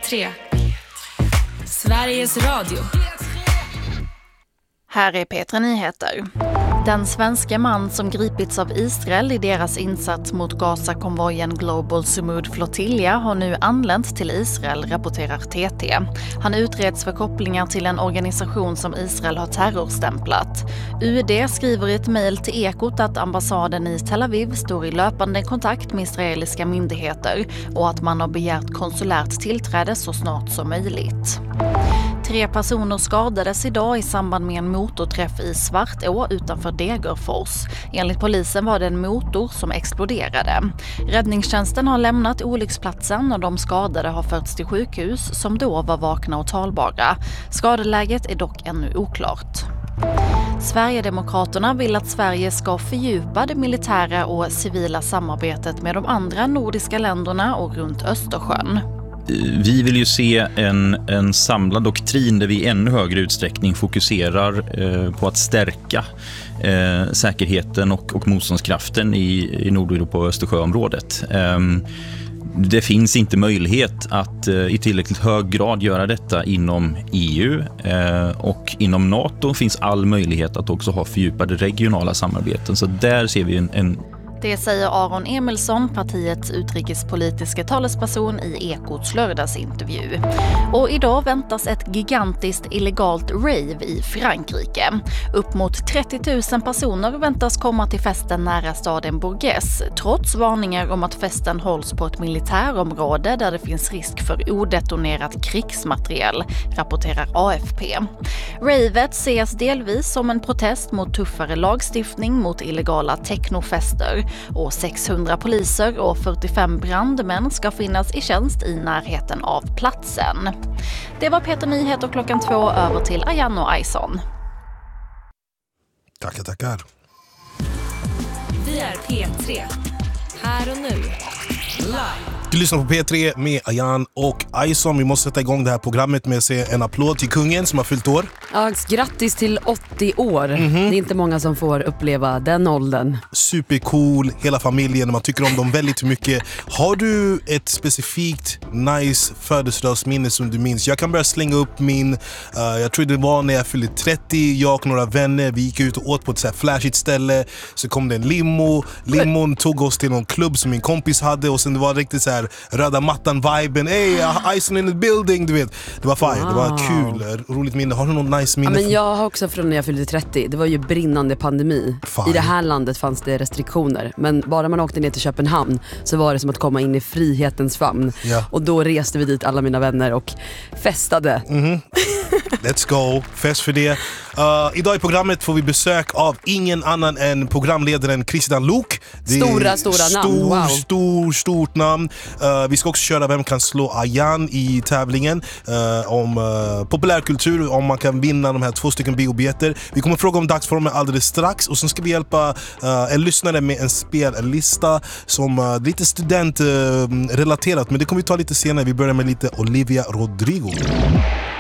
P3. Sveriges Radio. Här är P3 Nyheter. Den svenska man som gripits av Israel i deras insats mot Gaza-konvojen Global Sumud Flotilla har nu anlänt till Israel, rapporterar TT. Han utreds för kopplingar till en organisation som Israel har terrorstämplat. UD skriver i ett mejl till Ekot att ambassaden i Tel Aviv står i löpande kontakt med israeliska myndigheter och att man har begärt konsulärt tillträde så snart som möjligt. 3 personer skadades idag i samband med en motorträff i Svartå utanför Degerfors. Enligt polisen var det en motor som exploderade. Räddningstjänsten har lämnat olycksplatsen och de skadade har förts till sjukhus som då var vakna och talbara. Skadeläget är dock ännu oklart. Sverigedemokraterna vill att Sverige ska fördjupa det militära och civila samarbetet med de andra nordiska länderna och runt Östersjön. Vi vill ju se en samlad doktrin där vi i ännu högre utsträckning fokuserar på att stärka säkerheten och motståndskraften i Nordeuropa och Östersjöområdet. Det finns inte möjlighet att i tillräckligt hög grad göra detta inom EU och inom NATO finns all möjlighet att också ha fördjupade regionala samarbeten. Så där ser vi en Det säger Aron Emilsson, partiets utrikespolitiska talesperson i Ekots lördagsintervju. Och idag väntas ett gigantiskt illegalt rave i Frankrike. Upp mot 30 000 personer väntas komma till festen nära staden Bourges, trots varningar om att festen hålls på ett militärområde där det finns risk för odetonerat krigsmateriel, rapporterar AFP. Ravet ses delvis som en protest mot tuffare lagstiftning mot illegala technofester. Och 600 poliser och 45 brandmän ska finnas i tjänst i närheten av platsen. Det var P3 Nyheter 2:00 över till Ayan och Aison. Tackar. Vi är P3. Här och nu. Live. Du lyssnar på P3 med Ayan och Aison. Vi måste sätta igång det här programmet med att se en applåd till kungen som har fyllt år. Ja, grattis till 80 år. Det är inte många som får uppleva den åldern. Supercool, hela familjen. Man tycker om dem väldigt mycket. Har du ett specifikt nice födelsedagsminne som du minns? Jag kan börja slänga upp min... jag tror det var när jag fyllde 30. Jag och några vänner, vi gick ut och åt på ett så här flashigt ställe. Så kom det en limo. Limon tog oss till någon klubb som min kompis hade. Och sen det var riktigt så här röda mattan-viben. Hey, Ison in the building, du vet. Det var fine, det var kul. Roligt minne. Har du någon nice minne? Ja, men jag har också från när jag fyllde 30. Det var ju brinnande pandemi. Fine. I det här landet fanns det restriktioner. Men bara man åkte ner till Köpenhamn så var det som att komma in i frihetens famn. Ja. Och då reste vi dit alla mina vänner och festade. Let's go, fest för det. Idag i programmet får vi besök av ingen annan än programledaren Christian Luuk. Stora namn, wow. Stort namn. Vi ska också köra Vem kan slå Ayan i tävlingen om populärkultur, om man kan vinna de här 2 stycken biobiljetter. Vi kommer fråga om dagsformen alldeles strax och sen ska vi hjälpa en lyssnare med en spellista som lite studentrelaterat, men det kommer vi ta lite senare. Vi börjar med lite Olivia Rodrigo.